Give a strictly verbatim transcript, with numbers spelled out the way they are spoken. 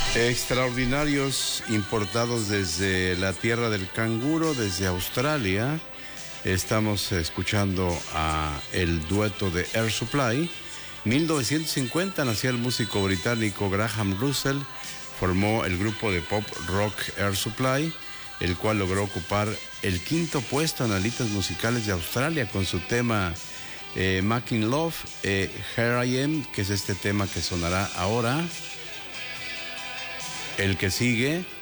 Extraordinarios, importados desde la tierra del canguro, desde Australia. Estamos escuchando a el dueto de Air Supply. mil novecientos cincuenta nació el músico británico Graham Russell. Formó el grupo de pop rock Air Supply, el cual logró ocupar el quinto puesto en las listas musicales de Australia con su tema eh, Making Love, eh, Here I Am, que es este tema que sonará ahora. El que sigue